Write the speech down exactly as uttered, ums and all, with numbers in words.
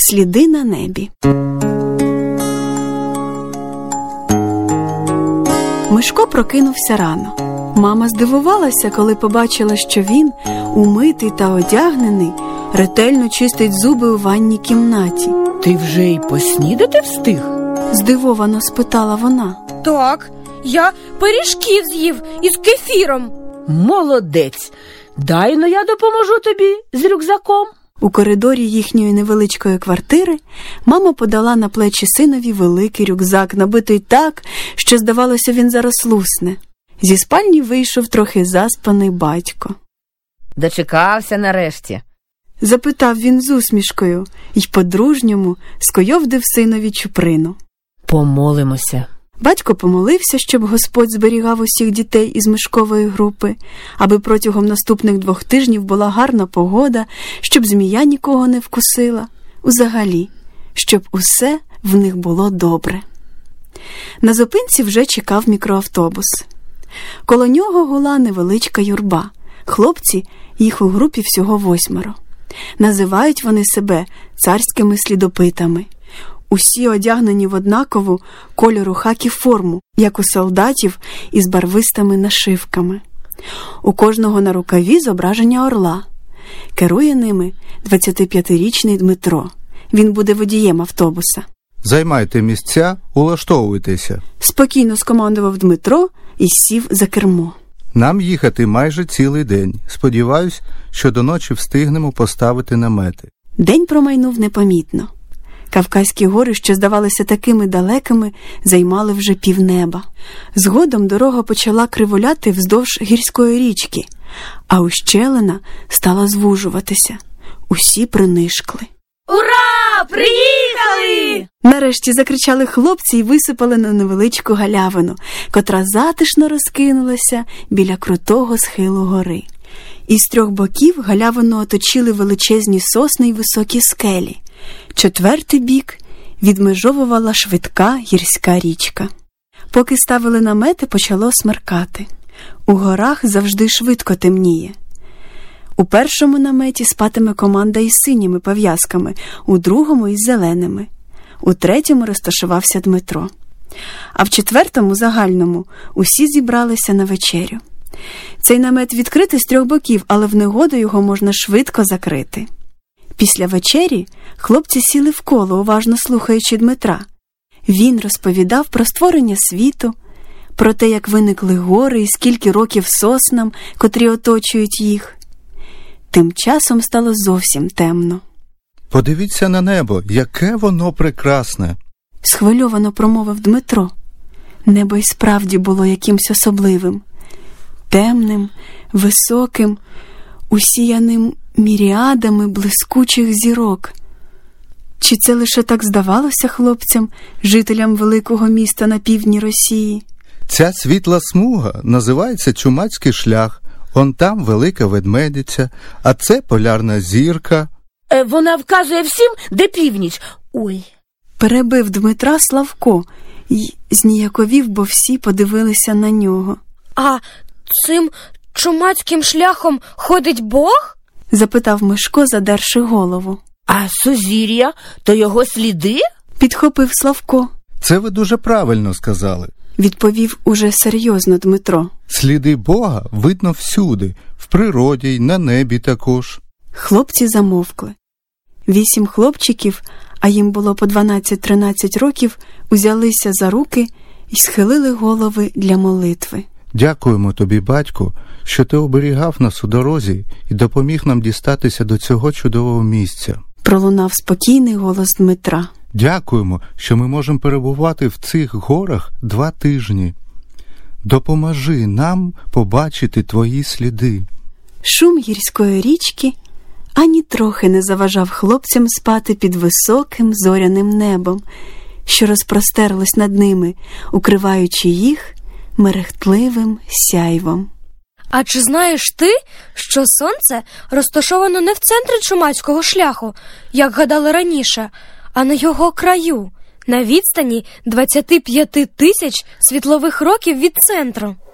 Сліди на небі. Мишко прокинувся рано. Мама здивувалася, коли побачила, що він, умитий та одягнений, ретельно чистить зуби у ванній кімнаті. «Ти вже й поснідати встиг?» – здивовано спитала вона. «Так, я пиріжків з'їв із кефіром». «Молодець! Дай-но я допоможу тобі з рюкзаком». У коридорі їхньої невеличкої квартири мама подала на плечі синові великий рюкзак, набитий так, що, здавалося, він зараз лусне. Зі спальні вийшов трохи заспаний батько. «Дочекався нарешті?» – запитав він з усмішкою й по-дружньому скойовдив синові чуприну. «Помолимося». Батько помолився, щоб Господь зберігав усіх дітей із Мишкової групи, аби протягом наступних двох тижнів була гарна погода, щоб змія нікого не вкусила, узагалі, щоб усе в них було добре. На зупинці вже чекав мікроавтобус. Коло нього гула невеличка юрба. Хлопці, їх у групі всього восьмеро. Називають вони себе царськими слідопитами. Усі одягнені в однакову кольору хакі форму, як у солдатів, із барвистими нашивками. У кожного на рукаві зображення орла. Керує ними двадцятип'ятирічний Дмитро. Він буде водієм автобуса. «Займайте місця, улаштовуйтеся», – спокійно скомандував Дмитро і сів за кермо. «Нам їхати майже цілий день. Сподіваюсь, що до ночі встигнемо поставити намети». День промайнув непомітно. Кавказькі гори, що здавалися такими далекими, займали вже півнеба. Згодом дорога почала кривуляти вздовж гірської річки, а ущелина стала звужуватися. Усі принишкли. «Ура! Приїхали!» Нарешті закричали хлопці і висипали на невеличку галявину, котра затишно розкинулася біля крутого схилу гори. Із трьох боків галявину оточили величезні сосни й високі скелі. Четвертий бік відмежовувала швидка гірська річка. Поки ставили намети, почало смеркати. У горах завжди швидко темніє. У першому наметі спатиме команда із синіми пов'язками, у другому – із зеленими. У третьому розташувався Дмитро. А в четвертому, загальному, усі зібралися на вечерю. Цей намет відкритий з трьох боків, але в негоду його можна швидко закрити. Після вечері хлопці сіли в коло, уважно слухаючи Дмитра. Він розповідав про створення світу, про те, як виникли гори і скільки років соснам, котрі оточують їх. Тим часом стало зовсім темно. «Подивіться на небо, яке воно прекрасне!» – схвильовано промовив Дмитро. Небо й справді було якимсь особливим. Темним, високим, усіяним міріадами блискучих зірок. Чи це лише так здавалося хлопцям, жителям великого міста на півдні Росії? «Ця світла смуга називається Чумацький шлях. Он там велика ведмедиця, а це полярна зірка». Е, «Вона вказує всім, де північ. Ой!» Перебив Дмитра Славко й зніяковів, бо всі подивилися на нього. «А цим чумацьким шляхом ходить Бог?» – запитав Мишко, задерши голову. «А сузір'я, то його сліди?» – підхопив Славко. «Це ви дуже правильно сказали», – відповів уже серйозно Дмитро. «Сліди Бога видно всюди, в природі й на небі також». Хлопці замовкли. Вісім хлопчиків, а їм було по дванадцять-тринадцять років, узялися за руки і схилили голови для молитви. «Дякуємо тобі, батьку, що ти оберігав нас у дорозі і допоміг нам дістатися до цього чудового місця», – пролунав спокійний голос Дмитра. «Дякуємо, що ми можемо перебувати в цих горах два тижні. Допоможи нам побачити твої сліди». Шум гірської річки ані трохи не заважав хлопцям спати під високим зоряним небом, що розпростерлось над ними, укриваючи їх мерехтливим сяйвом. «А чи знаєш ти, що сонце розташовано не в центрі чумацького шляху, як гадали раніше, а на його краю, на відстані двадцять п'ять тисяч світлових років від центру?»